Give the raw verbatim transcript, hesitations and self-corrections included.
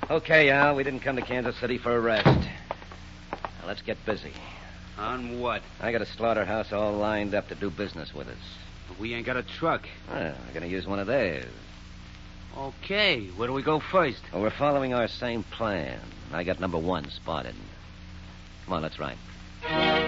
Okay, Al, we didn't come to Kansas City for a rest. Now, let's get busy. On what? I got a slaughterhouse all lined up to do business with us. We ain't got a truck. Well, we're going to use one of theirs. Okay, where do we go first? Well, we're following our same plan. I got number one spotted. Come on, let's ride.